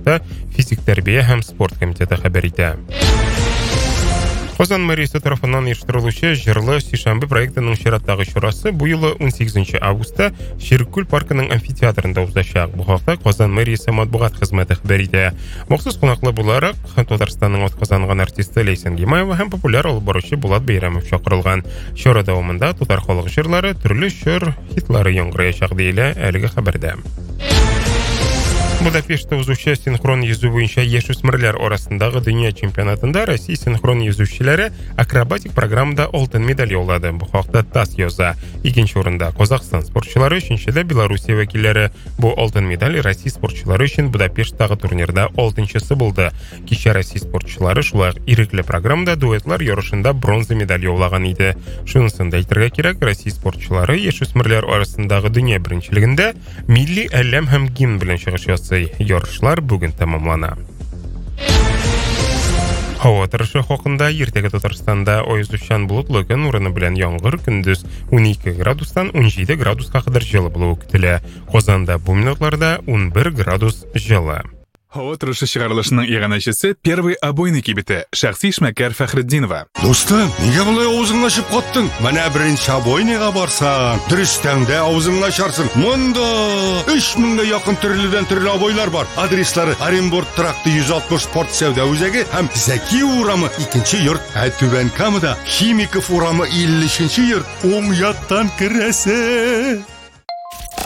Хақта физик тәрбие һәм спорт комитеті хәбәр итә. Казан мэриясе тарафынан оештырылучы Җырлы Сишәмбе проектының чираттагы чарасы бу елы 18 августта Ширкүл паркының амфитеатрында узачак. Бу хакта Казан мэриясе матбугат хезмәте хәбәр итә. Махсус кунаклы буларак Татарстанның атказанган артисты Лейсан Гимаева һәм популяр алып баручы Булат Бәйрәмов чакырылган. Чара дәвамында татар халык җырлары, төрле чор хитлары яңгыраячак диелә әлеге хәбәрдә. Будапештта узучы синхрон йөзү буенча яшүсмерләр арасындагы дөнья чемпионатында Россия синхрон йөзүчеләре акробатик программада алтын медаль яулады. Бу хакта ТАСС яза. Икенче урында Казакстан спортчылары, өченчедә Белоруссия вәкилләре. Бу алтын медаль Россия спортчылары өчен Будапешттагы турнирда алтынчысы булды. Кичә Россия спортчылары шулай ирекле программада дуэтлар ярышында бронза медаль яулаган иде. Шунысын да әйтергә кирәк, Россия спортчылары яшүсмерләр арасындагы дөнья беренчелегендә милли әлләм һәм гимн белән чыгыш ясый. Ярышлар бүген тәмамлана. Һава торышы хакында иртәгә Татарстанда аязучан булытлы көн урыны белән яңгыр, көндез 12 градустан 17 градуска кадәр җылы булуы көтелә. Казанда бу минутларда 11 градус җылы. Һава торышы чыгарылышының иганәчесе первый обойный кибете Шәхси Ишмәкәр Фәхретдинова. Достым, нигә булай авызыңны ачып каттың? Менә беренче обойныйга барсаң, дөрестәңдә авызыңны ачарсың. Монда 3000 якын төрледән төрле обойлар бар. Адреслары: Оренбург тракты 160 спорт сәүдә үзәге һәм Зәки урамы 2нче йорт. Түбән Камада Химиков урамы 50нче йорт. Уң яктан керәсе.